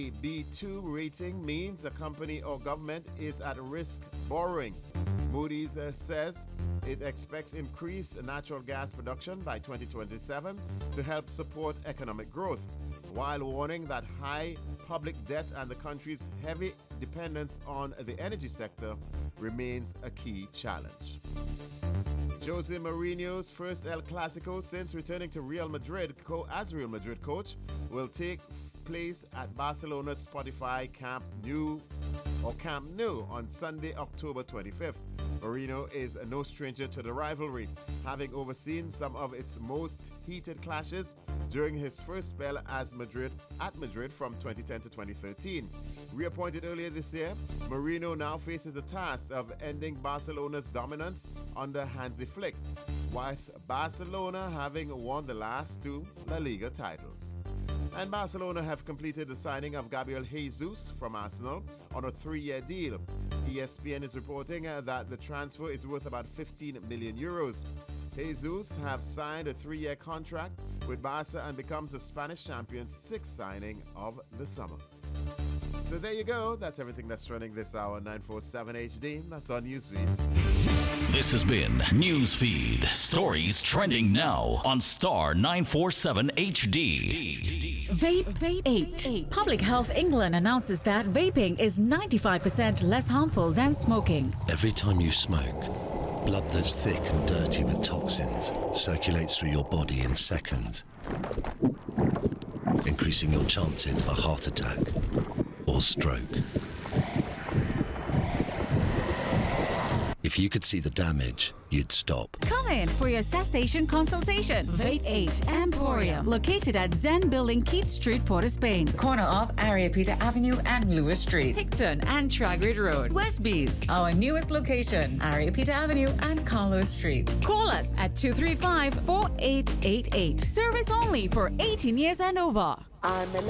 A B2 rating means a company or government is at risk borrowing. Moody's says it expects increased natural gas production by 2027 to help support economic growth, while warning that high public debt and the country's heavy dependence on the energy sector remains a key challenge. Jose Mourinho's first El Clasico since returning to Real Madrid as Real Madrid coach will take place at Barcelona's Spotify Camp Nou on Sunday, October 25th. Mourinho is no stranger to the rivalry, having overseen some of its most heated clashes during his first spell at Madrid from 2010 to 2013. Reappointed earlier this year, Mourinho now faces the task of ending Barcelona's dominance under Hansi Flick, with Barcelona having won the last two La Liga titles. And Barcelona have completed the signing of Gabriel Jesus from Arsenal on a 3-year deal. ESPN is reporting that the transfer is worth about 15 million euros. Jesus have signed a 3-year contract with Barca and becomes the Spanish champion's 6th signing of the summer. So there you go. That's everything that's trending this hour, 947 HD. That's on Newsfeed. This has been Newsfeed. Stories trending now on Star 947 HD. Vape 8. Public Health England announces that vaping is 95% less harmful than smoking. Every time you smoke, blood that's thick and dirty with toxins circulates through your body in seconds, increasing your chances of a heart attack or stroke. If you could see the damage, you'd stop. Come in for your cessation consultation. Vape 8 Emporium, located at Zen Building, Keith Street, Port of Spain. Corner of Areopita Avenue and Lewis Street. Picton and Tragrid Road. Westbees. Our newest location, Areopita Avenue and Carlos Street. Call us at 235-4888. Service only for 18 years and over. I'm